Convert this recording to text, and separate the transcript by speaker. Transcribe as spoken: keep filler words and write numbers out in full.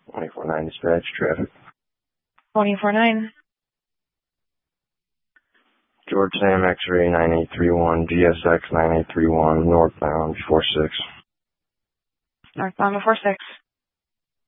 Speaker 1: twenty-four nine dispatch, traffic.
Speaker 2: twenty-four nine.
Speaker 1: George Sam X-ray nine eight three one, G S X nine eight three one, northbound four six.
Speaker 2: Northbound four six.